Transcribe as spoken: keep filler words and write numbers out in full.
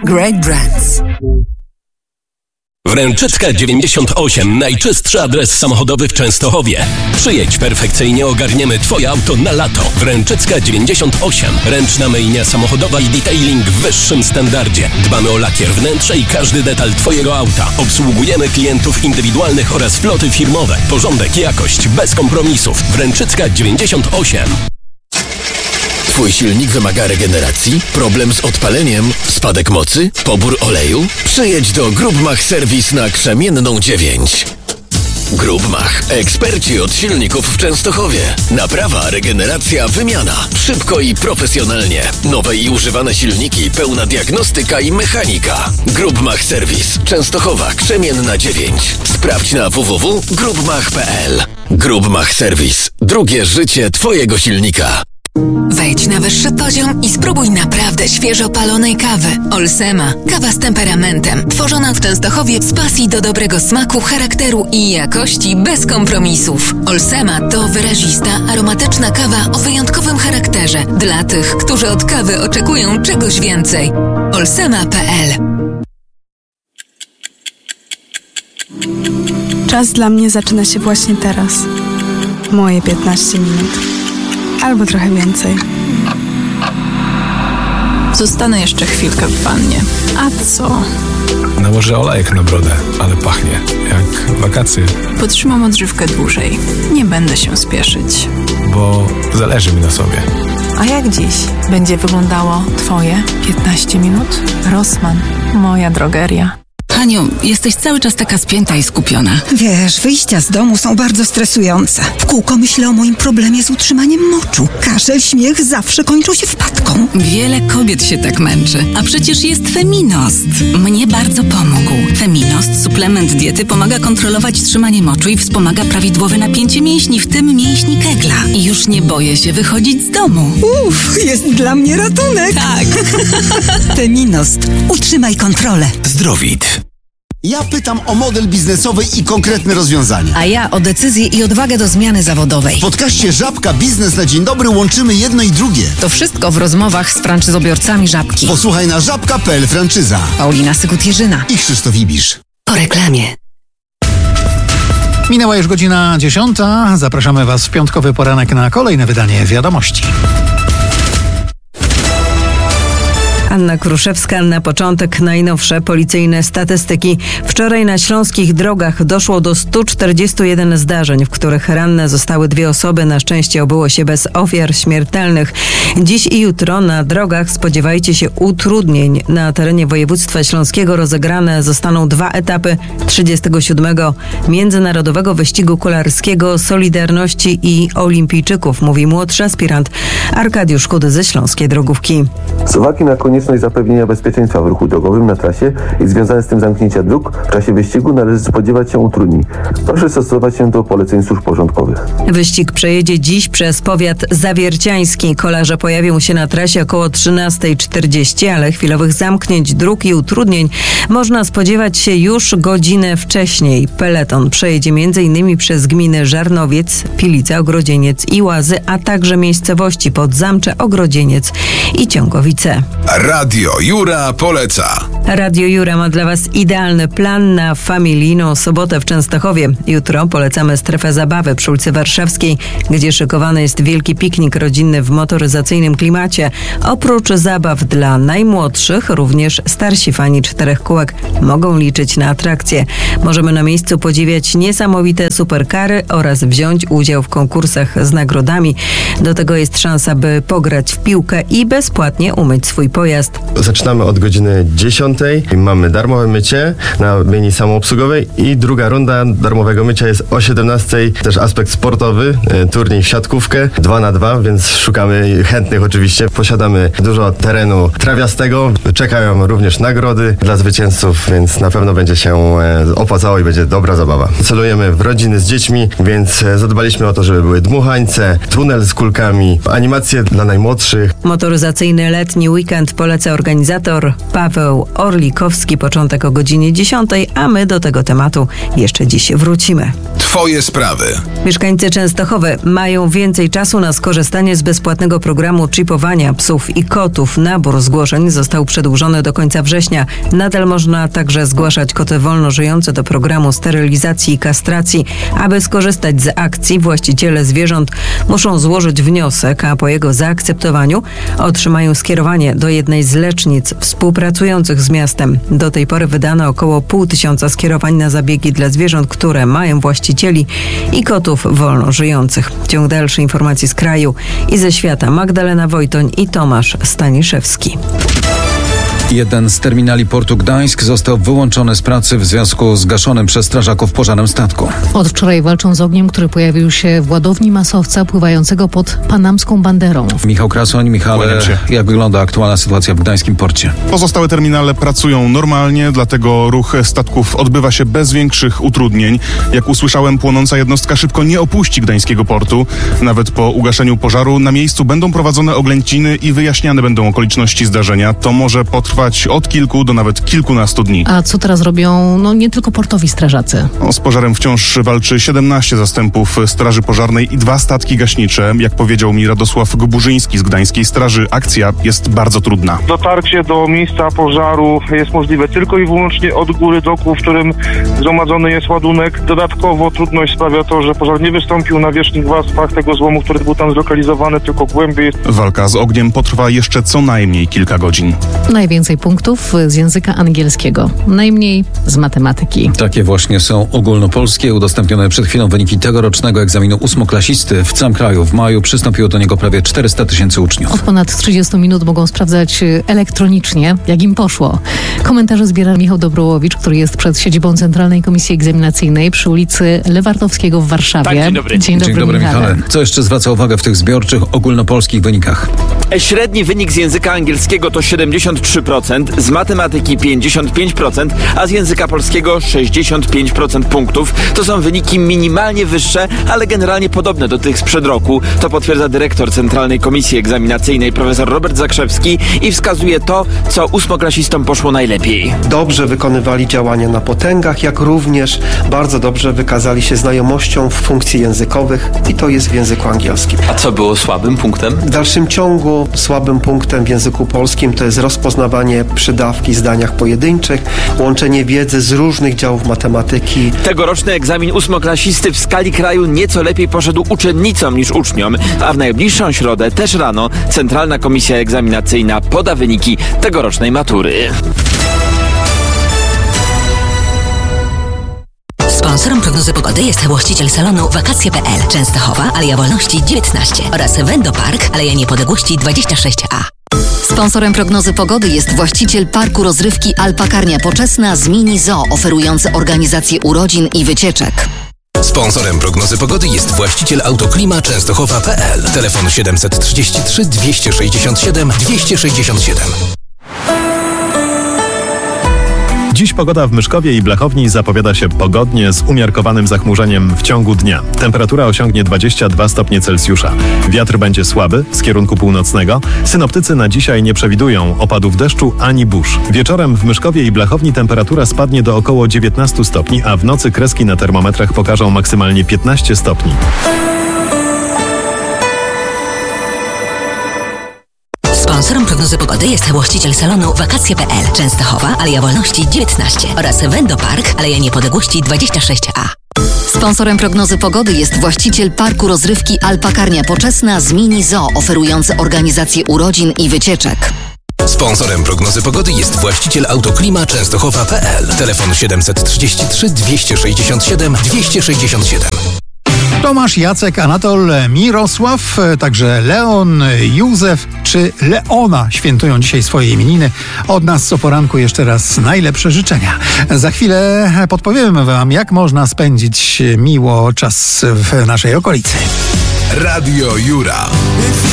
Great brands. Wręczycka dziewięćdziesiąt osiem. Najczystszy adres samochodowy w Częstochowie. Przyjedź, perfekcyjnie ogarniemy Twoje auto na lato. Wręczycka dziewięćdziesiąt osiem. Ręczna myjnia samochodowa i detailing w wyższym standardzie. Dbamy o lakier, wnętrze i każdy detal Twojego auta. Obsługujemy klientów indywidualnych oraz floty firmowe. Porządek, jakość, bez kompromisów. Wręczycka dziewięćdziesiąt osiem. Twój silnik wymaga regeneracji? Problem z odpaleniem? Spadek mocy? Pobór oleju? Przyjedź do Grubmach Serwis na Krzemienną dziewięć. Grubmach. Eksperci od silników w Częstochowie. Naprawa, regeneracja, wymiana. Szybko i profesjonalnie. Nowe i używane silniki, pełna diagnostyka i mechanika. Grubmach Serwis. Częstochowa, Krzemienna dziewięć. Sprawdź na w w w kropka grubmach kropka p l. Grubmach Serwis. Drugie życie Twojego silnika. Wejdź na wyższy poziom i spróbuj naprawdę świeżo palonej kawy. Olsema. Kawa z temperamentem. Tworzona w Częstochowie z pasji do dobrego smaku, charakteru i jakości bez kompromisów. Olsema to wyrazista, aromatyczna kawa o wyjątkowym charakterze. Dla tych, którzy od kawy oczekują czegoś więcej. olsema kropka p l. Czas dla mnie zaczyna się właśnie teraz. Moje piętnaście minut. Albo trochę więcej. Zostanę jeszcze chwilkę w wannie. A co? Nałożę olejek na brodę, ale pachnie jak wakacje. Potrzymam odżywkę dłużej. Nie będę się spieszyć. Bo zależy mi na sobie. A jak dziś będzie wyglądało Twoje piętnaście minut? Rossmann, moja drogeria. Haniu, jesteś cały czas taka spięta i skupiona. Wiesz, wyjścia z domu są bardzo stresujące. W kółko myślę o moim problemie z utrzymaniem moczu. Kaszel, śmiech zawsze kończą się wpadką. Wiele kobiet się tak męczy, a przecież jest Feminost. Mnie bardzo pomógł. Feminost, suplement diety, pomaga kontrolować trzymanie moczu i wspomaga prawidłowe napięcie mięśni, w tym mięśni kegla. I już nie boję się wychodzić z domu. Uff, jest dla mnie ratunek. Tak. Feminost. Utrzymaj kontrolę. Zdrowit. Ja pytam o model biznesowy i konkretne rozwiązania. A ja o decyzję i odwagę do zmiany zawodowej. W podcaście Żabka Biznes na Dzień Dobry łączymy jedno i drugie. To wszystko w rozmowach z franczyzobiorcami Żabki. Posłuchaj na żabka kropka p l franczyza. Paulina Sykut-Jerzyna i Krzysztof Ibisz. Po reklamie. Minęła już godzina dziesiąta. Zapraszamy Was w piątkowy poranek na kolejne wydanie Wiadomości. Anna Kruszewska. Na początek najnowsze policyjne statystyki. Wczoraj na śląskich drogach doszło do stu czterdziestu jeden zdarzeń, w których ranne zostały dwie osoby. Na szczęście obyło się bez ofiar śmiertelnych. Dziś i jutro na drogach spodziewajcie się utrudnień. Na terenie województwa śląskiego rozegrane zostaną dwa etapy trzydziestego siódmego Międzynarodowego Wyścigu Kolarskiego Solidarności i Olimpijczyków, mówi młodszy aspirant Arkadiusz Kudy ze Śląskiej Drogówki. Z uwagi na konieczność zapewnienia bezpieczeństwa w ruchu drogowym na trasie i związane z tym zamknięcia dróg w czasie wyścigu należy spodziewać się utrudnień. Proszę stosować się do poleceń służb porządkowych. Wyścig przejedzie dziś przez powiat zawierciański. Kolarze pojawią się na trasie około trzynasta czterdzieści, ale chwilowych zamknięć dróg i utrudnień można spodziewać się już godzinę wcześniej. Peleton przejedzie m.in. przez gminy Żarnowiec, Pilica, Ogrodzieniec i Łazy, a także miejscowości Podzamcze, Ogrodzieniec i Ciągowice. Radio Jura poleca. Radio Jura ma dla Was idealny plan na familijną sobotę w Częstochowie. Jutro polecamy strefę zabawy przy ulicy Warszawskiej, gdzie szykowany jest wielki piknik rodzinny w motoryzacyjnym klimacie. Oprócz zabaw dla najmłodszych, również starsi fani czterech kółek mogą liczyć na atrakcje. Możemy na miejscu podziwiać niesamowite superkary oraz wziąć udział w konkursach z nagrodami. Do tego jest szansa, by pograć w piłkę i bezpłatnie umyć swój pojazd. Zaczynamy od godziny dziesiątej. Mamy darmowe mycie na linii samoobsługowej i druga runda darmowego mycia jest o siedemnastej. Też aspekt sportowy, turniej w siatkówkę dwa na dwa, więc szukamy chętnych oczywiście. Posiadamy dużo terenu trawiastego. Czekają również nagrody dla zwycięzców, więc na pewno będzie się opłacało i będzie dobra zabawa. Celujemy w rodziny z dziećmi, więc zadbaliśmy o to, żeby były dmuchańce, tunel z kulkami, animacje dla najmłodszych. Motoryzacyjny letni weekend poleca organizator Paweł Orlikowski. Początek o godzinie dziesiątej, a my do tego tematu jeszcze dziś wrócimy. Twoje sprawy. Mieszkańcy Częstochowy mają więcej czasu na skorzystanie z bezpłatnego programu chipowania psów i kotów. Nabór zgłoszeń został przedłużony do końca września. Nadal można także zgłaszać koty wolno żyjące do programu sterylizacji i kastracji. Aby skorzystać z akcji, właściciele zwierząt muszą złożyć wniosek, a po jego zaakceptowaniu otrzymają skierowanie do jednej z lecznic współpracujących z miastem. Do tej pory wydano około pół tysiąca skierowań na zabiegi dla zwierząt, które mają właścicieli i kotów wolno żyjących. Ciąg dalszy informacji z kraju i ze świata. Magdalena Wojtoń i Tomasz Staniszewski. Jeden z terminali portu Gdańsk został wyłączony z pracy w związku z gaszonym przez strażaków pożarem statku. Od wczoraj walczą z ogniem, który pojawił się w ładowni masowca pływającego pod panamską banderą. Michał Krasoń. Michale, jak wygląda aktualna sytuacja w gdańskim porcie? Pozostałe terminale pracują normalnie, dlatego ruch statków odbywa się bez większych utrudnień. Jak usłyszałem, płonąca jednostka szybko nie opuści gdańskiego portu. Nawet po ugaszeniu pożaru na miejscu będą prowadzone oględziny i wyjaśniane będą okoliczności zdarzenia. To może potrwać od kilku do nawet kilkunastu dni. A co teraz robią, no nie tylko portowi strażacy? No, z pożarem wciąż walczy siedemnaście zastępów Straży Pożarnej i dwa statki gaśnicze. Jak powiedział mi Radosław Guburzyński z Gdańskiej Straży, akcja jest bardzo trudna. Dotarcie do miejsca pożaru jest możliwe tylko i wyłącznie od góry doku, w którym zgromadzony jest ładunek. Dodatkowo trudność sprawia to, że pożar nie wystąpił na wierzchnich warstwach tego złomu, który był tam zlokalizowany, tylko głębiej. Walka z ogniem potrwa jeszcze co najmniej kilka godzin. Najwięcej punktów z języka angielskiego, najmniej z matematyki. Takie właśnie są ogólnopolskie, udostępnione przed chwilą wyniki tegorocznego egzaminu ósmoklasisty. W całym kraju w maju przystąpiło do niego prawie czterysta tysięcy uczniów. Od ponad trzydziestu minut mogą sprawdzać elektronicznie, jak im poszło. Komentarze zbiera Michał Dobrołowicz, który jest przed siedzibą Centralnej Komisji Egzaminacyjnej przy ulicy Lewartowskiego w Warszawie. Tak, dzień dobry. Dzień dobry, dzień dobry Michale. Michale. Co jeszcze zwraca uwagę w tych zbiorczych ogólnopolskich wynikach? Średni wynik z języka angielskiego to siedemdziesiąt trzy procent, z matematyki pięćdziesiąt pięć procent, a z języka polskiego sześćdziesiąt pięć procent punktów. To są wyniki minimalnie wyższe, ale generalnie podobne do tych sprzed roku. To potwierdza dyrektor Centralnej Komisji Egzaminacyjnej profesor Robert Zakrzewski i wskazuje to, co ósmoklasistom poszło najlepiej. Dobrze wykonywali działania na potęgach, jak również bardzo dobrze wykazali się znajomością funkcji językowych i to jest w języku angielskim. A co było słabym punktem? W dalszym ciągu słabym punktem w języku polskim to jest rozpoznawanie przydawki w zdaniach pojedynczych, łączenie wiedzy z różnych działów matematyki. Tegoroczny egzamin ósmoklasisty w skali kraju nieco lepiej poszedł uczennicom niż uczniom, a w najbliższą środę też rano Centralna Komisja Egzaminacyjna poda wyniki tegorocznej matury. Sponsorem prognozy pogody jest właściciel salonu wakacje kropka pe el, Częstochowa, Aleja Wolności dziewiętnaście oraz Wendopark, Aleja Niepodległości dwadzieścia sześć a. Sponsorem prognozy pogody jest właściciel parku rozrywki Alpakarnia Poczesna z Mini Zoo, oferujący organizację urodzin i wycieczek. Sponsorem prognozy pogody jest właściciel Autoklima Częstochowa kropka pe el. Telefon siedemset trzydzieści trzy dwieście sześćdziesiąt siedem dwieście sześćdziesiąt siedem. Dziś pogoda w Myszkowie i Blachowni zapowiada się pogodnie z umiarkowanym zachmurzeniem w ciągu dnia. Temperatura osiągnie dwadzieścia dwa stopnie Celsjusza. Wiatr będzie słaby z kierunku północnego. Synoptycy na dzisiaj nie przewidują opadów deszczu ani burz. Wieczorem w Myszkowie i Blachowni temperatura spadnie do około dziewiętnastu stopni, a w nocy kreski na termometrach pokażą maksymalnie piętnaście stopni. Sponsorem prognozy pogody jest właściciel salonu wakacje kropka pe el, Częstochowa, Aleja Wolności dziewiętnaście oraz Wendopark, Aleja Niepodległości dwadzieścia sześć a. Sponsorem prognozy pogody jest właściciel parku rozrywki Alpakarnia Poczesna z Mini Zoo, oferujący organizację urodzin i wycieczek. Sponsorem prognozy pogody jest właściciel Autoklima Częstochowa kropka pe el. Telefon siedemset trzydzieści trzy dwieście sześćdziesiąt siedem dwieście sześćdziesiąt siedem. Tomasz, Jacek, Anatol, Mirosław, także Leon, Józef czy Leona świętują dzisiaj swoje imieniny. Od nas co poranku jeszcze raz najlepsze życzenia. Za chwilę podpowiemy wam, jak można spędzić miło czas w naszej okolicy. Radio Jura.